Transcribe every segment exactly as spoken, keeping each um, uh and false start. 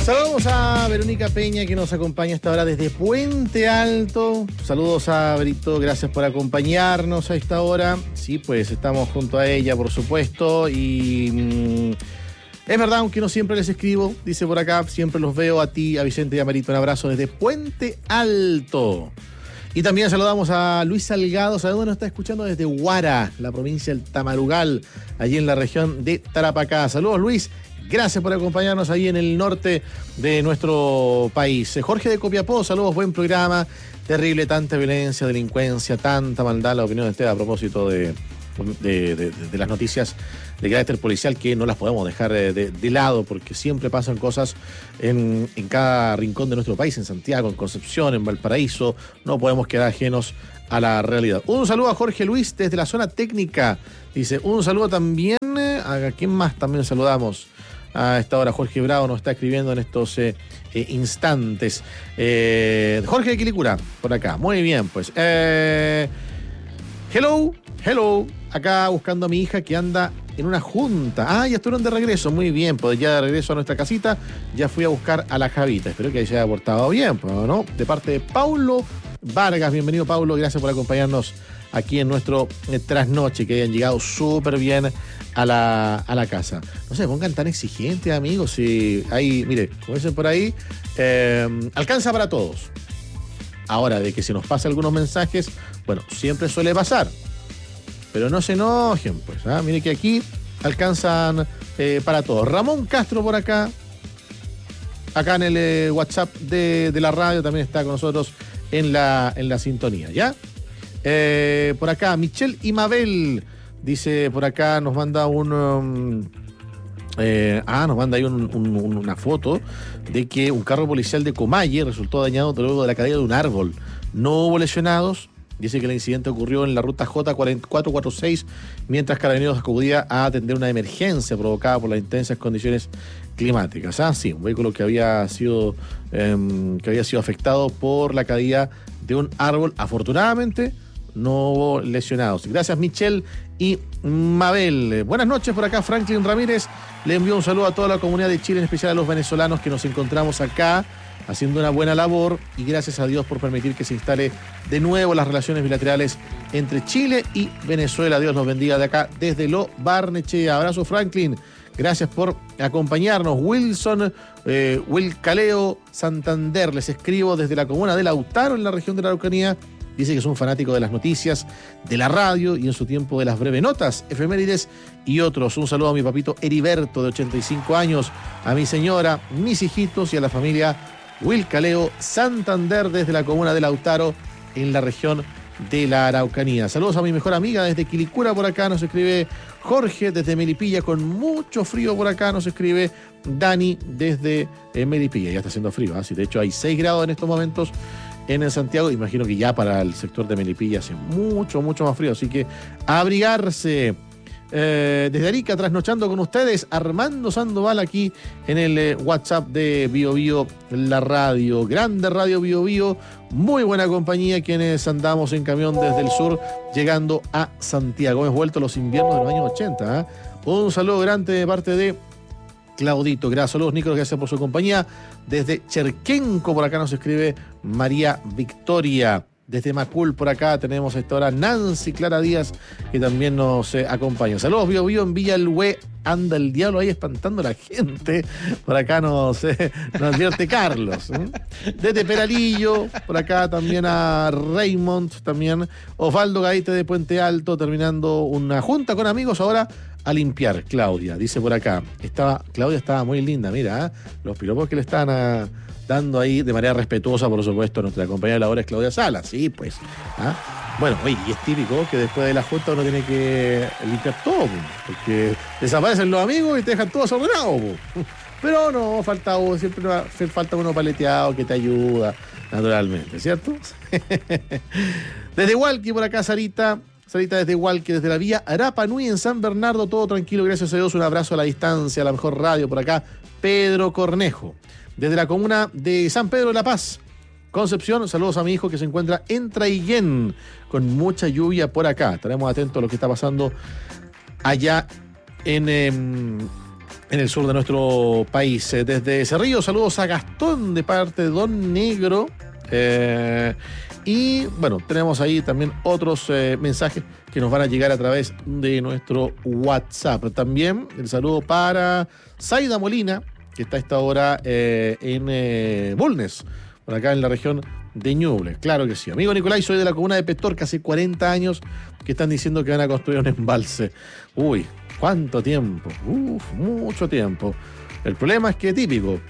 Saludos a Verónica Peña, que nos acompaña esta hora desde Puente Alto. Saludos a Brito, gracias por acompañarnos a esta hora. Sí, pues estamos junto a ella, por supuesto. Y mmm, es verdad, aunque no siempre les escribo, dice por acá, siempre los veo a ti, a Vicente y a Marito. Un abrazo desde Puente Alto. Y también saludamos a Luis Salgado, ¿sabe dónde nos está escuchando? Desde Huara, la provincia del Tamarugal, allí en la región de Tarapacá. Saludos, Luis. Gracias por acompañarnos ahí en el norte de nuestro país. Jorge de Copiapó, saludos, buen programa. Terrible, tanta violencia, delincuencia, tanta maldad. La opinión de usted a propósito de, de, de, de las noticias de carácter policial, que no las podemos dejar de, de, de lado, porque siempre pasan cosas en, en cada rincón de nuestro país, en Santiago, en Concepción, en Valparaíso. No podemos quedar ajenos a la realidad. Un saludo a Jorge Luis desde la zona técnica. Dice, un saludo también, ¿a quién más también saludamos? A esta hora Jorge Bravo nos está escribiendo en estos eh, eh, instantes. Eh, Jorge de Quilicura, por acá. Muy bien, pues. Eh, hello, hello. Acá buscando a mi hija que anda en una junta. Ah, ya estuvieron de regreso. Muy bien, pues ya de regreso a nuestra casita. Ya fui a buscar a la Javita. Espero que se haya portado bien, pues, ¿no? De parte de Paulo Vargas. Bienvenido, Paulo. Gracias por acompañarnos aquí en nuestro eh, trasnoche. Que hayan llegado súper bien a la, a la casa. No se pongan tan exigentes, amigos. Si hay, mire, como dicen por ahí, eh, alcanza para todos. Ahora, de que se nos pase algunos mensajes, bueno, siempre suele pasar. Pero no se enojen, pues. ¿ah? Mire que aquí alcanzan eh, para todos. Ramón Castro por acá. Acá en el eh, WhatsApp de, de la radio también está con nosotros en la, en la sintonía, ¿ya? Eh, por acá, Michelle y Mabel. Dice por acá, nos manda un... Um, eh, ah, nos manda ahí un, un, una foto de que un carro policial de Comalle resultó dañado luego de la caída de un árbol. No hubo lesionados. Dice que el incidente ocurrió en la ruta J cuatro cuatro seis mientras Carabineros acudía a atender una emergencia provocada por las intensas condiciones climáticas. Ah, sí, un vehículo que había sido, eh, que había sido afectado por la caída de un árbol. Afortunadamente, no hubo lesionados. Gracias, Michelle y Mabel. Buenas noches, por acá Franklin Ramírez. Le envío un saludo a toda la comunidad de Chile, en especial a los venezolanos que nos encontramos acá haciendo una buena labor, y gracias a Dios por permitir que se instale de nuevo las relaciones bilaterales entre Chile y Venezuela. Dios los bendiga de acá desde Lo Barnechea. Abrazo, Franklin. Gracias por acompañarnos. Wilson, eh, Will Caleo, Santander. Les escribo desde la comuna de Lautaro, en la región de la Araucanía. Dice que es un fanático de las noticias, de la radio y en su tiempo de las breves notas, efemérides y otros. Un saludo a mi papito Heriberto, de ochenta y cinco años, a mi señora, mis hijitos y a la familia Will Caleo, Santander, desde la comuna de Lautaro, en la región de la Araucanía. Saludos a mi mejor amiga desde Quilicura, por acá nos escribe Jorge, desde Melipilla, con mucho frío por acá nos escribe Dani, desde eh, Melipilla. Ya está haciendo frío, ¿eh? Sí, de hecho hay seis grados en estos momentos en el Santiago. Imagino que ya para el sector de Melipilla hace mucho, mucho más frío, así que a abrigarse. Eh, desde Arica, trasnochando con ustedes, Armando Sandoval, aquí en el eh, WhatsApp de Bio Bio, la radio, grande radio Bio Bio, muy buena compañía, quienes andamos en camión desde el sur, llegando a Santiago. Hemos vuelto a los inviernos de los años ochenta. ¿eh? Un saludo grande de parte de Claudito. Gracias, saludos, Nicolás, gracias por su compañía. Desde Cherquenco, por acá nos escribe María Victoria. Desde Macul, por acá, tenemos a esta hora Nancy Clara Díaz, que también nos eh, acompaña. Saludos, Bio Bio, en Villa El Hue. Anda el diablo ahí espantando a la gente. Por acá nos, eh, nos advierte Carlos. ¿eh? Desde Peralillo, por acá también a Raymond, también Osvaldo Gaite de Puente Alto, terminando una junta con amigos ahora a limpiar. Claudia, dice por acá. Estaba, Claudia estaba muy linda, mira, ¿eh? Los piropos que le están a... dando ahí de manera respetuosa, por supuesto, nuestra compañera de labores, Claudia Sala. Sí, pues. ¿ah? Bueno, oye, y es típico que después de la junta uno tiene que limpiar todo, porque desaparecen los amigos y te dejan todo desordenado. Pero no, falta siempre va, falta uno paleteado que te ayuda, naturalmente, ¿cierto? Desde Hualqui, por acá, Sarita. Sarita desde Hualqui, desde la vía Arapa Nui, en San Bernardo, todo tranquilo, gracias a Dios. Un abrazo a la distancia, a la mejor radio por acá, Pedro Cornejo. Desde la comuna de San Pedro de la Paz, Concepción, saludos a mi hijo que se encuentra en Traiguén, con mucha lluvia por acá. Estaremos atentos a lo que está pasando allá en, eh, en el sur de nuestro país. Desde Cerrillo, saludos a Gastón de parte de Don Negro. Eh, y bueno, tenemos ahí también otros eh, mensajes que nos van a llegar a través de nuestro WhatsApp. También el saludo para Zaida Molina, que está a esta hora eh, en eh, Bulnes, por acá en la región de Ñuble. Claro que sí. Amigo Nicolai, soy de la comuna de Pestorca, hace cuarenta años que están diciendo que van a construir un embalse. Uy, ¿cuánto tiempo? Uf, mucho tiempo. El problema es que típico,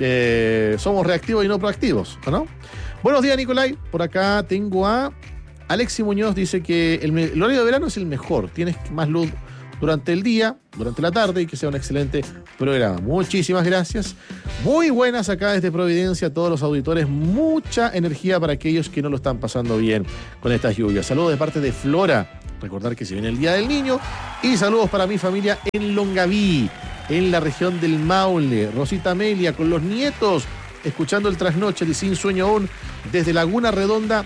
eh, somos reactivos y no proactivos, ¿no? Buenos días, Nicolai. Por acá tengo a Alexi Muñoz, dice que el, el horario de verano es el mejor. Tienes más luz durante el día, durante la tarde, y que sea un excelente programa. Muchísimas gracias. Muy buenas acá desde Providencia a todos los auditores. Mucha energía para aquellos que no lo están pasando bien con estas lluvias. Saludos de parte de Flora. Recordar que se viene el Día del Niño. Y saludos para mi familia en Longaví, en la región del Maule. Rosita Amelia con los nietos, escuchando el trasnoche de Sin Sueño Aún desde Laguna Redonda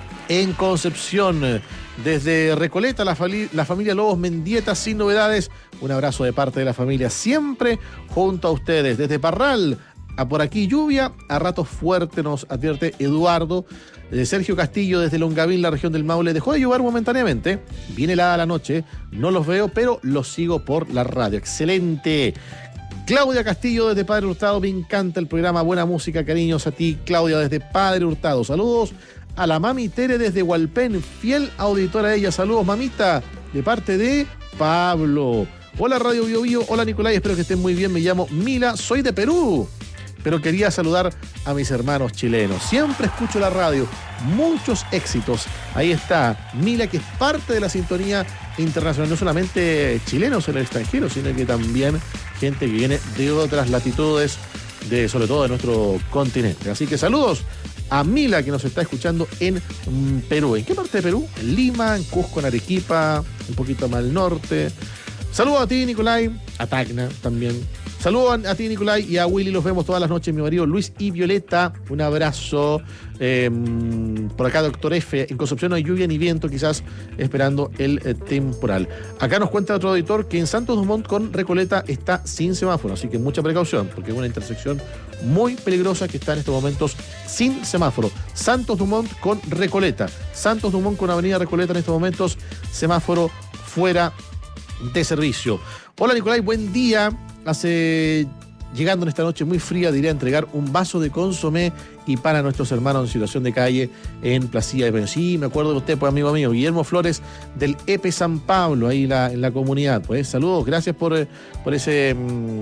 en Concepción. Desde Recoleta, la, fali- la familia Lobos Mendieta, sin novedades. Un abrazo de parte de la familia, siempre junto a ustedes. Desde Parral, a por aquí lluvia, a ratos fuerte, nos advierte Eduardo. Desde Sergio Castillo, desde Longavín, la región del Maule, dejó de llover momentáneamente. Viene helada la noche, no los veo, pero los sigo por la radio. Excelente. Claudia Castillo desde Padre Hurtado, me encanta el programa, buena música, cariños a ti, Claudia, desde Padre Hurtado. Saludos a la mami Tere desde Hualpén, fiel auditora de ella. Saludos, mamita, de parte de Pablo. Hola, Radio Bio Bio. Hola, Nicolai, espero que estén muy bien. Me llamo Mila, soy de Perú, pero quería saludar a mis hermanos chilenos. Siempre escucho la radio, muchos éxitos. Ahí está Mila, que es parte de la sintonía internacional, no solamente chilenos en el extranjero, sino que también gente que viene de otras latitudes, de, sobre todo de nuestro continente. Así que saludos a Mila, que nos está escuchando en mm, Perú. ¿En qué parte de Perú? En Lima, en Cusco, en Arequipa, un poquito más al norte. Saludos a ti, Nicolai, a Tacna también. Saludos a ti, Nicolai, y a Willy, los vemos todas las noches, mi marido Luis y Violeta. Un abrazo. Eh, por acá, Doctor F, en Concepción no hay lluvia ni viento, quizás esperando el eh, temporal. Acá nos cuenta otro auditor que en Santos Dumont con Recoleta está sin semáforo, así que mucha precaución, porque es una intersección muy peligrosa que está en estos momentos sin semáforo. Santos Dumont con Recoleta. Santos Dumont con Avenida Recoleta en estos momentos, semáforo fuera de servicio. Hola, Nicolai, buen día. Hace, llegando en esta noche muy fría, diré a entregar un vaso de consomé y para nuestros hermanos en situación de calle en Placilla de Peña. Sí, me acuerdo de usted, pues, amigo mío, Guillermo Flores del E P E San Pablo, ahí la, en la comunidad. Pues saludos, gracias por, por ese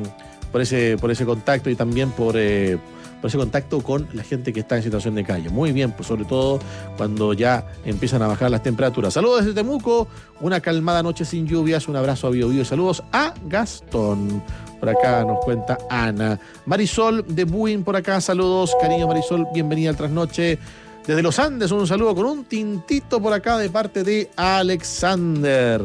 por ese por ese contacto y también por, eh, por ese contacto con la gente que está en situación de calle. Muy bien, pues sobre todo cuando ya empiezan a bajar las temperaturas. Saludos desde Temuco, una calmada noche sin lluvias, un abrazo a Bio Bio. Saludos a Gastón. Por acá nos cuenta Ana. Marisol de Buin por acá, saludos, cariño Marisol, bienvenida al Trasnoche. Desde los Andes, un saludo con un tintito por acá de parte de Alexander.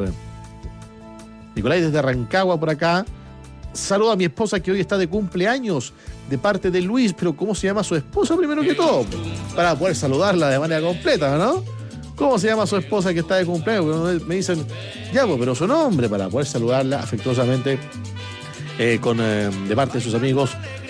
Nicolai desde Rancagua por acá. Saludo a mi esposa que hoy está de cumpleaños de parte de Luis, pero ¿cómo se llama su esposa primero que todo? Para poder saludarla de manera completa, ¿no? ¿Cómo se llama su esposa que está de cumpleaños? Porque me dicen, ya, pues, pero su nombre, para poder saludarla afectuosamente. Eh, con, eh, de parte de sus amigos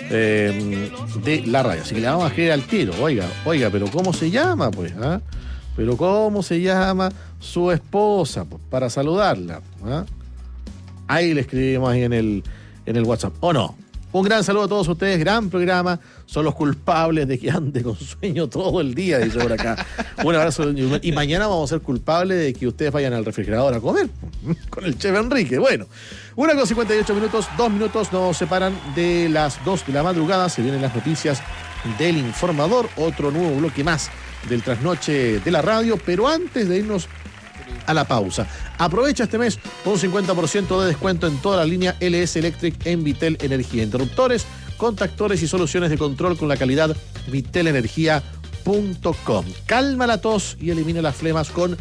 eh, de la radio. Así que le vamos a escribir al tiro. Oiga, oiga, pero ¿cómo se llama? Pues, ¿ah? Pero ¿cómo se llama su esposa? Pues, para saludarla. ¿Ah? Ahí le escribimos ahí en el, en el WhatsApp. ¿O no? Un gran saludo a todos ustedes, gran programa. Son los culpables de que ande con sueño todo el día, dice por acá. Un abrazo. Y mañana vamos a ser culpables de que ustedes vayan al refrigerador a comer con el chef Enrique. Bueno, una con cincuenta y ocho minutos, dos minutos nos separan de las dos de la madrugada. Se vienen las noticias del Informador, otro nuevo bloque más del Trasnoche de la radio. Pero antes de irnos a la pausa, aprovecha este mes con un cincuenta por ciento de descuento en toda la línea L S Electric en Vitel Energía. Interruptores, contactores y soluciones de control con la calidad vitel energía punto com. Calma la tos y elimina las flemas con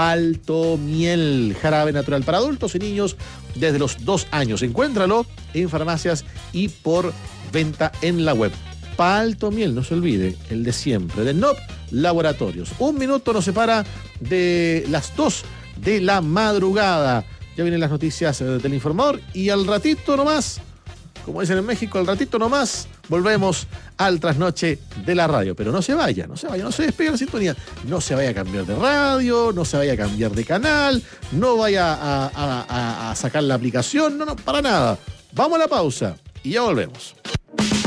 Paltomiel, jarabe natural para adultos y niños desde los dos años. Encuéntralo en farmacias y por venta en la web. Paltomiel, no se olvide, el de siempre, de N O P Laboratorios. Un minuto nos separa de las dos de la madrugada. Ya vienen las noticias del Informador y al ratito nomás como dicen en México, al ratito nomás volvemos al trasnoche de la radio. Pero no se vaya, no se vaya, no se despegue la sintonía. No se vaya a cambiar de radio, no se vaya a cambiar de canal, no vaya a, a, a, a sacar la aplicación, no, no, para nada. Vamos a la pausa y ya volvemos.